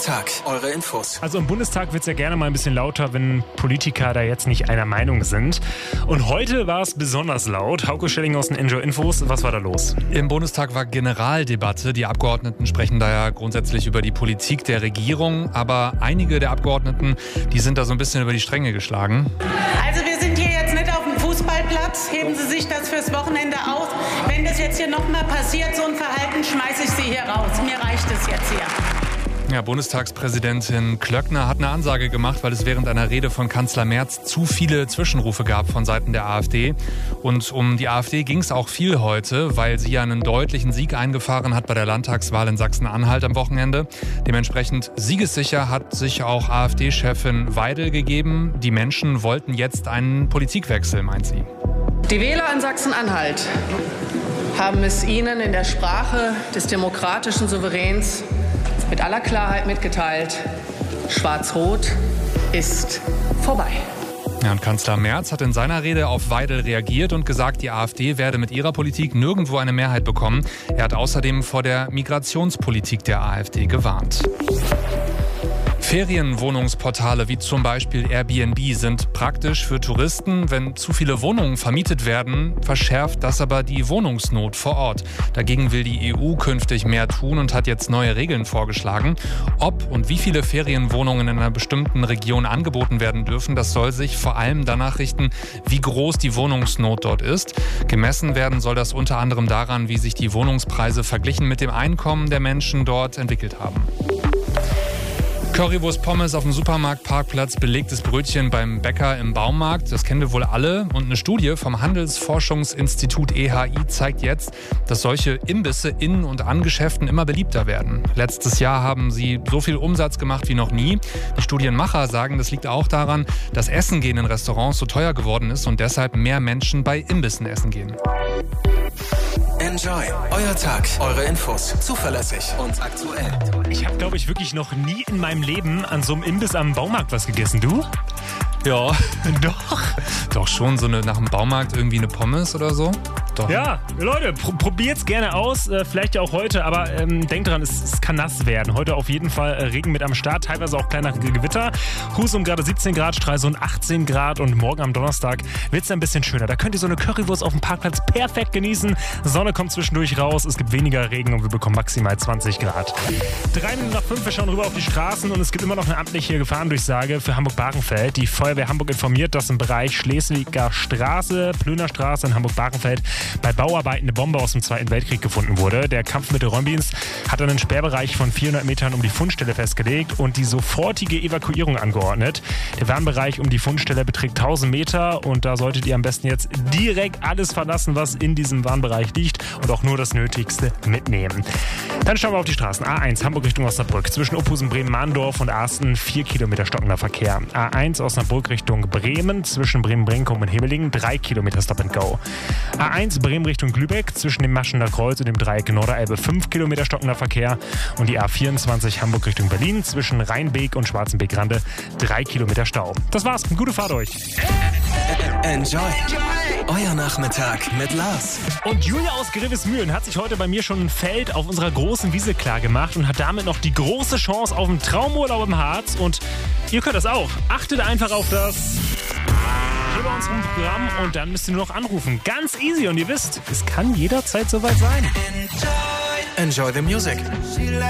Tag, eure Infos. Also im Bundestag wird es ja gerne mal ein bisschen lauter, wenn Politiker da jetzt nicht einer Meinung sind. Und heute war es besonders laut. Hauke Schelling aus den Enjoy Infos, was war da los? Im Bundestag war Generaldebatte. Die Abgeordneten sprechen da ja grundsätzlich über die Politik der Regierung. Aber einige der Abgeordneten, die sind da so ein bisschen über die Stränge geschlagen. Also wir sind hier jetzt nicht auf dem Fußballplatz. Heben Sie sich das fürs Wochenende auf. Wenn das jetzt hier nochmal passiert, so ein Verhalten, schmeiße ich Sie hier raus. Mir reicht es jetzt hier. Ja, Bundestagspräsidentin Klöckner hat eine Ansage gemacht, weil es während einer Rede von Kanzler Merz zu viele Zwischenrufe gab von Seiten der AfD. Und um die AfD ging es auch viel heute, weil sie ja einen deutlichen Sieg eingefahren hat bei der Landtagswahl in Sachsen-Anhalt am Wochenende. Dementsprechend siegessicher hat sich auch AfD-Chefin Weidel gegeben. Die Menschen wollten jetzt einen Politikwechsel, meint sie. Die Wähler in Sachsen-Anhalt haben es Ihnen in der Sprache des demokratischen Souveräns mit aller Klarheit mitgeteilt: Schwarz-Rot ist vorbei. Ja, und Kanzler Merz hat in seiner Rede auf Weidel reagiert und gesagt, die AfD werde mit ihrer Politik nirgendwo eine Mehrheit bekommen. Er hat außerdem vor der Migrationspolitik der AfD gewarnt. Ferienwohnungsportale wie zum Beispiel Airbnb sind praktisch für Touristen. Wenn zu viele Wohnungen vermietet werden, verschärft das aber die Wohnungsnot vor Ort. Dagegen will die EU künftig mehr tun und hat jetzt neue Regeln vorgeschlagen. Ob und wie viele Ferienwohnungen in einer bestimmten Region angeboten werden dürfen, das soll sich vor allem danach richten, wie groß die Wohnungsnot dort ist. Gemessen werden soll das unter anderem daran, wie sich die Wohnungspreise verglichen mit dem Einkommen der Menschen dort entwickelt haben. Currywurst Pommes auf dem Supermarktparkplatz, belegtes Brötchen beim Bäcker im Baumarkt. Das kennen wir wohl alle. Und eine Studie vom Handelsforschungsinstitut EHI zeigt jetzt, dass solche Imbisse in und an Geschäften immer beliebter werden. Letztes Jahr haben sie so viel Umsatz gemacht wie noch nie. Die Studienmacher sagen, das liegt auch daran, dass Essen gehen in Restaurants so teuer geworden ist und deshalb mehr Menschen bei Imbissen essen gehen. Enjoy, euer Tag, eure Infos, zuverlässig und aktuell. Ich habe, glaube ich, wirklich noch nie in meinem Leben an so einem Imbiss am Baumarkt was gegessen. Du? Ja, Doch schon so nach dem Baumarkt irgendwie eine Pommes oder so. Doch. Ja, Leute, probiert's gerne aus, vielleicht ja auch heute, aber denkt dran, es kann nass werden. Heute auf jeden Fall Regen mit am Start, teilweise auch kleinere Gewitter. Husum gerade 17 Grad, Stralsund 18 Grad und morgen am Donnerstag wird's ein bisschen schöner. Da könnt ihr so eine Currywurst auf dem Parkplatz perfekt genießen. Sonne kommt zwischendurch raus, es gibt weniger Regen und wir bekommen maximal 20 Grad. 3 Minuten nach 5, wir schauen rüber auf die Straßen und es gibt immer noch eine amtliche Gefahrendurchsage für Hamburg-Barenfeld. Die Feuerwehr Hamburg informiert, dass im Bereich Schleswiger Straße, Plönerstraße in Hamburg-Barenfeld bei Bauarbeiten eine Bombe aus dem Zweiten Weltkrieg gefunden wurde. Der Kampfmittelräumdienst hat einen Sperrbereich von 400 Metern um die Fundstelle festgelegt und die sofortige Evakuierung angeordnet. Der Warnbereich um die Fundstelle beträgt 1000 Meter und da solltet ihr am besten jetzt direkt alles verlassen, was in diesem Warnbereich liegt und auch nur das Nötigste mitnehmen. Dann schauen wir auf die Straßen. A1 Hamburg Richtung Osnabrück. Zwischen Opusen, Bremen-Mahndorf und Arsten 4 Kilometer stockender Verkehr. A1 Osnabrück Richtung Bremen. Zwischen Bremen-Brenkum und Hemelingen 3 Kilometer Stop and Go. A1 Bremen Richtung Glübeck. Zwischen dem Maschener Kreuz und dem Dreieck Norderelbe 5 Kilometer stockender Verkehr. Und die A24 Hamburg Richtung Berlin. Zwischen Rheinbeek und Schwarzenbeek-Rande 3 Kilometer Stau. Das war's. Gute Fahrt euch. Enjoy, euer Nachmittag mit Lars. Und Julia aus Grevesmühlen hat sich heute bei mir schon ein Feld auf unserer großen Wiese klar gemacht und hat damit noch die große Chance auf einen Traumurlaub im Harz. Und ihr könnt das auch. Achtet einfach auf das hier bei unserem Programm und dann müsst ihr nur noch anrufen. Ganz easy und ihr wisst, es kann jederzeit soweit sein. Enjoy the music.